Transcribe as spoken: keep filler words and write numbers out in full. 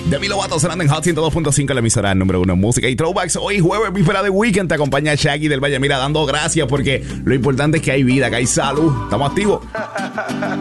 Demi Lovato sonando en Hot ciento dos punto cinco, la emisora número uno en música y throwbacks. Hoy jueves, víspera de weekend, te acompaña Shaggy del Valle. Mira, dando gracias porque lo importante es que hay vida, que hay salud. Estamos activos.